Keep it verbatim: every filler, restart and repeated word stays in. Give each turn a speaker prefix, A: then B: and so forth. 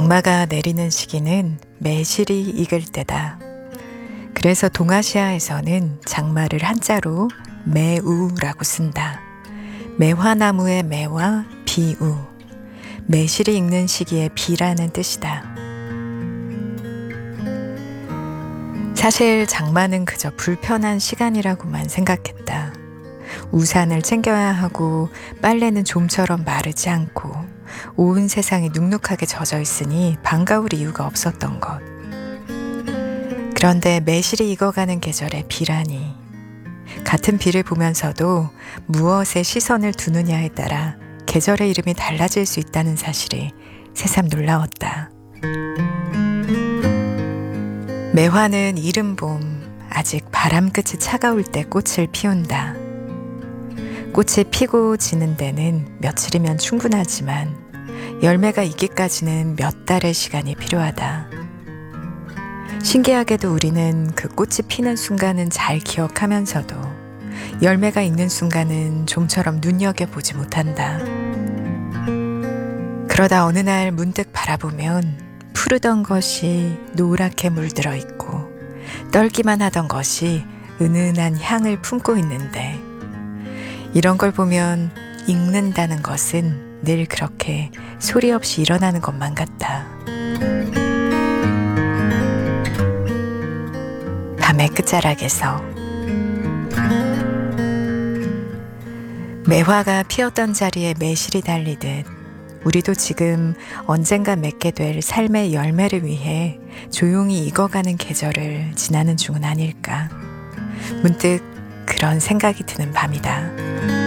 A: 장마가 내리는 시기는 매실이 익을 때다. 그래서 동아시아에서는 장마를 한자로 매우라고 쓴다. 매화나무의 매와 비우, 매실이 익는 시기에 비라는 뜻이다. 사실 장마는 그저 불편한 시간이라고만 생각했다. 우산을 챙겨야 하고 빨래는 좀처럼 마르지 않고 온 세상이 눅눅하게 젖어 있으니 반가울 이유가 없었던 것. 그런데 매실이 익어가는 계절에 비라니. 같은 비를 보면서도 무엇에 시선을 두느냐에 따라 계절의 이름이 달라질 수 있다는 사실이 새삼 놀라웠다. 매화는 이른 봄, 아직 바람 끝이 차가울 때 꽃을 피운다. 꽃이 피고 지는 데는 며칠이면 충분하지만 열매가 익기까지는 몇 달의 시간이 필요하다. 신기하게도 우리는 그 꽃이 피는 순간은 잘 기억하면서도 열매가 익는 순간은 좀처럼 눈여겨보지 못한다. 그러다 어느 날 문득 바라보면 푸르던 것이 노랗게 물들어 있고 떨기만 하던 것이 은은한 향을 품고 있는데, 이런 걸 보면 익는다는 것은 늘 그렇게 소리 없이 일어나는 것만 같다. 밤의 끝자락에서 매화가 피었던 자리에 매실이 달리듯 우리도 지금 언젠가 맺게 될 삶의 열매를 위해 조용히 익어가는 계절을 지나는 중은 아닐까. 문득 그런 생각이 드는 밤이다.